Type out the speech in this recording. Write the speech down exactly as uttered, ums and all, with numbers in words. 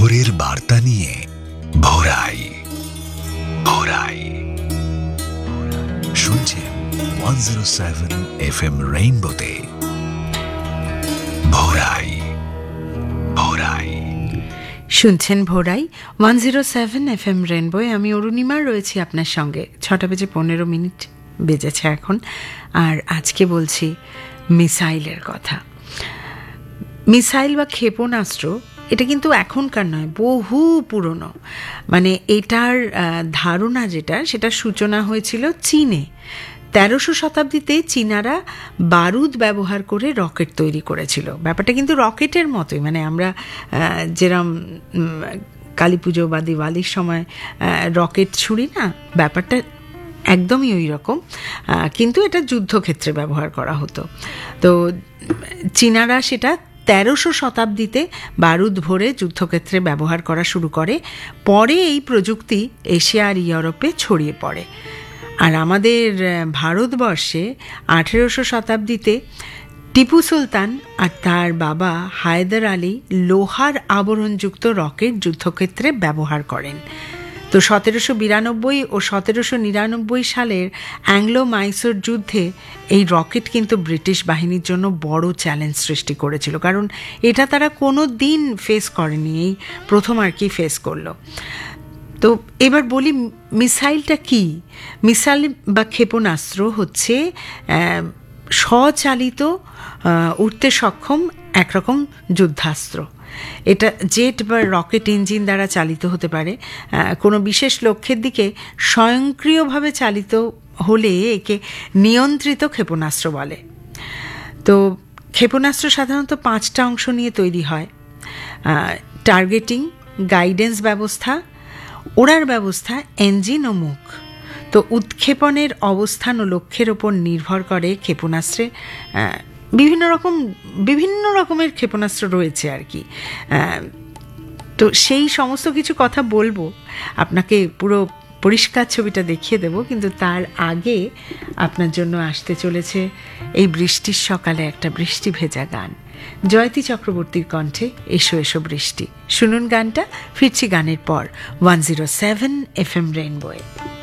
ভোরের বার্তা নিয়ে ভোরাই ভোরাই শুনছেন one zero seven F M রেইনবোতে ভোরাই ভোরাই শুনছেন ভোরাই one zero seven F M রেইনবোয়। আমি অরুণিমা রয়েছি আপনার সঙ্গে। ছটা বেজে পনেরো মিনিট বেজেছে এখন। আর আজকে বলছি মিসাইলের কথা। মিসাইল বা ক্ষেপণাস্ত্র এটা কিন্তু এখনকার নয়, বহু পুরনো। মানে এটার ধারণা যেটা, সেটা সূচনা হয়েছিল চীনে। তেরোশো শতাব্দীতে চীনারা বারুদ ব্যবহার করে রকেট তৈরি করেছিল। ব্যাপারটা কিন্তু রকেটের মতোই, মানে আমরা যেরম কালী পুজো বা দিওয়ালির সময় রকেট ছুড়ি না, ব্যাপারটা একদমই ওই রকম, কিন্তু এটা যুদ্ধক্ষেত্রে ব্যবহার করা হতো। তো চীনারা সেটা তেরোশো শতাব্দীতে বারুদ ভরে যুদ্ধক্ষেত্রে ব্যবহার করা শুরু করে। পরে এই প্রযুক্তি এশিয়া আর ইউরোপে ছড়িয়ে পড়ে। আর আমাদের ভারতবর্ষে আঠেরোশো শতাব্দীতে টিপু সুলতান আর তার বাবা হায়দার আলী লোহার আবরণযুক্ত রকেট যুদ্ধক্ষেত্রে ব্যবহার করেন। তো সতেরোশো বিরানব্বই ও সতেরোশো নিরানব্বই সালের অ্যাংলো মাইসোর যুদ্ধে এই রকেট কিন্তু ব্রিটিশ বাহিনীর জন্য বড় চ্যালেঞ্জ সৃষ্টি করেছিল, কারণ এটা তারা কোনো দিন ফেস করেনি, এই প্রথম আর কি ফেস করলো। তো এবার বলি মিসাইলটা কি। মিসাইল বা ক্ষেপণাস্ত্র হচ্ছে স্বচালিত উড়তে সক্ষম একরকম যুদ্ধাস্ত্র। এটা জেট বা রকেট ইঞ্জিন দ্বারা চালিত হতে পারে। কোনো বিশেষ লক্ষ্যের দিকে স্বয়ংক্রিয়ভাবে চালিত হলে একে নিয়ন্ত্রিত ক্ষেপণাস্ত্র বলে। তো ক্ষেপণাস্ত্র সাধারণত পাঁচটা অংশ নিয়ে তৈরি হয়: টার্গেটিং, গাইডেন্স ব্যবস্থা, ওড়ার ব্যবস্থা, ইঞ্জিন ও মুখ। তো উৎক্ষেপণের অবস্থান ও লক্ষ্যের ওপর নির্ভর করে ক্ষেপণাস্ত্রে বিভিন্ন রকম বিভিন্ন রকমের ক্ষেপণাস্ত্র রয়েছে আর কি। তো সেই সমস্ত কিছু কথা বলবো, আপনাকে পুরো পরিষ্কার ছবিটা দেখিয়ে দেব, কিন্তু তার আগে আপনার জন্য আসতে চলেছে এই বৃষ্টির সকালে একটা বৃষ্টি ভেজা গান, জয়তী চক্রবর্তীর কণ্ঠে এসো এসো বৃষ্টি। শুনুন গানটা, ফিরছি গানের পর one zero seven F M রেইনবোয়ে।